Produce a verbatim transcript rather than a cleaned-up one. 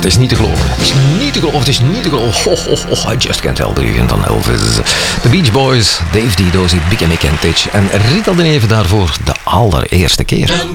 is niet te geloven. Het is niet te geloven. Het is niet te geloven. Oh, oh, oh, I just can't help it. En dan Elvis. The Beach Boys, Dave Di Dozy, Big and Mick and Titch. En Rita de Neve daarvoor de allereerste keer.